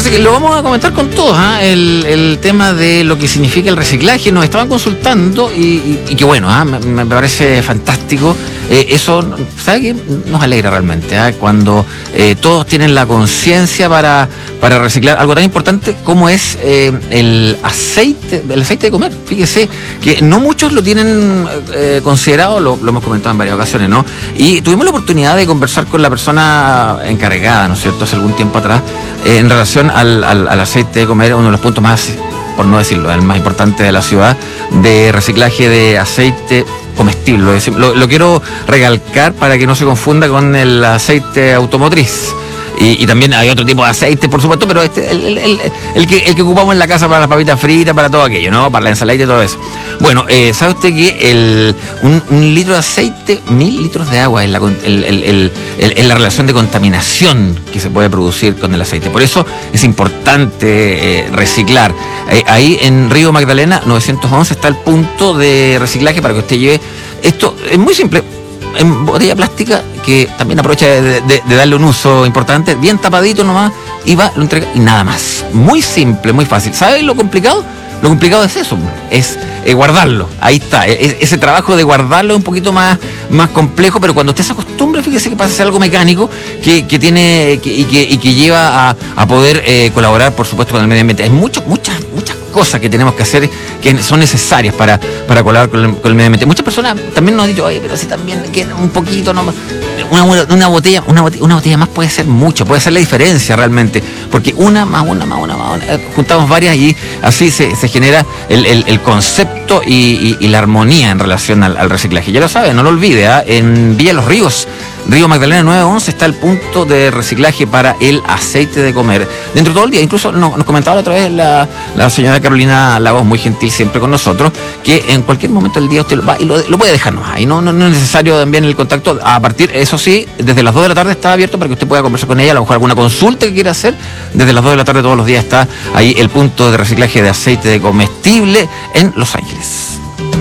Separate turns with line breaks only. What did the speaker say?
fíjese que lo vamos a comentar con todos, el tema de lo que significa el reciclaje. Nos estaban consultando y que bueno, me parece fantástico. Eso, ¿sabe qué? Nos alegra realmente, cuando todos tienen la conciencia para reciclar algo tan importante como es el aceite de comer. Fíjese que no muchos lo tienen considerado, lo hemos comentado en varias ocasiones, ¿no? Y tuvimos la oportunidad de conversar con la persona encargada, ¿no es cierto?, hace algún tiempo atrás, en relación al aceite de comer, uno de los puntos más, por no decirlo, el más importante de la ciudad, de reciclaje de aceite comestible. Lo quiero recalcar para que no se confunda con el aceite automotriz. Y también hay otro tipo de aceite, por supuesto, pero el que ocupamos en la casa para las papitas fritas, para todo aquello, ¿no? Para la ensaladita y todo eso. Bueno, ¿sabe usted que un litro de aceite, 1000 litros de agua es la relación de contaminación que se puede producir con el aceite? Por eso es importante reciclar. Ahí en Río Magdalena 911 está el punto de reciclaje para que usted lleve. Esto es muy simple. En botella plástica, que también aprovecha de darle un uso importante, bien tapadito nomás, y va, lo entrega y nada más. Muy simple, muy fácil. ¿Sabes lo complicado? Lo complicado es eso, es guardarlo. Ahí está. Ese trabajo de guardarlo es un poquito más complejo, pero cuando usted se acostumbra, fíjese que pasa a ser algo mecánico que tiene y que lleva a poder colaborar, por supuesto, con el medio ambiente. Hay muchas cosas que tenemos que hacer que son necesarias para colaborar con el medio ambiente. Muchas personas también nos han dicho, oye, pero si también queda un poquito, no, una botella más puede ser mucho, puede hacer la diferencia realmente, porque una más una, juntamos varias y así se genera el concepto y la armonía en relación al reciclaje. Ya lo sabe, no lo olvide, en Villa Los Ríos, Río Magdalena 911, está el punto de reciclaje para el aceite de comer. Dentro de todo el día, incluso nos comentaba la otra vez la señora Carolina Lagos, muy gentil siempre con nosotros, que en cualquier momento del día usted va y lo puede dejarnos ahí. No es necesario también el contacto. A partir, eso sí, desde las 2 de la tarde está abierto para que usted pueda conversar con ella, a lo mejor alguna consulta que quiera hacer. Desde las 2 de la tarde todos los días está ahí el punto de reciclaje de aceite de comestible en Los Ángeles.